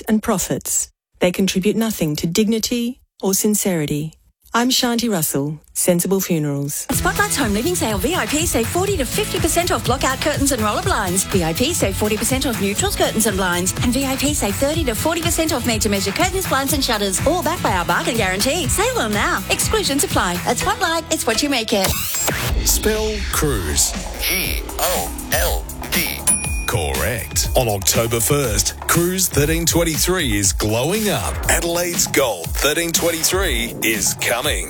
and profits. They contribute nothing to dignity or sincerity. I'm Shanti Russell, Sensible Funerals. Spotlight's home living sale. VIP save 40 to 50% off blockout curtains and roller blinds. VIP save 40% off neutrals curtains and blinds. And VIP save 30 to 40% off made-to-measure curtains, blinds and shutters. All backed by our bargain guarantee. Save them now. Exclusions apply. At Spotlight, it's what you make it. Spell cruise. G-O-L-D. Correct. On October 1st, Cruise 1323 is glowing up. Adelaide's Gold 1323 is coming.